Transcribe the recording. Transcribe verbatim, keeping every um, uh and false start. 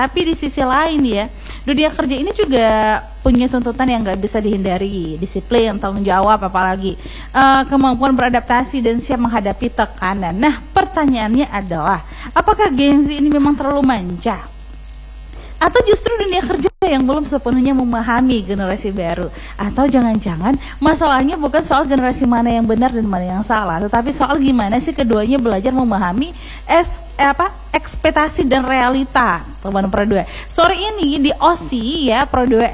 Tapi di sisi lain ya, dunia kerja ini juga punya tuntutan yang nggak bisa dihindari, disiplin, tanggung jawab, apalagi uh, kemampuan beradaptasi dan siap menghadapi tekanan. Nah, pertanyaannya adalah, apakah Gen Z ini memang terlalu manja? Atau justru dunia kerja yang belum sepenuhnya memahami generasi baru? Atau jangan-jangan masalahnya bukan soal generasi mana yang benar dan mana yang salah, tetapi soal gimana sih keduanya belajar memahami es, eh, apa ekspektasi dan realita. Teman Pro dua. Sore ini di O S I ya Pro dua